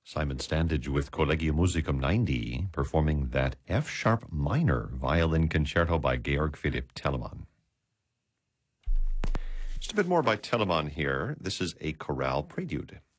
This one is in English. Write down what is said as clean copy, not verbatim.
Simon Standage with Collegium Musicum 90 performing that F-sharp minor violin concerto by Georg Philipp Telemann. Just a bit more by Telemann here. This is a chorale prelude.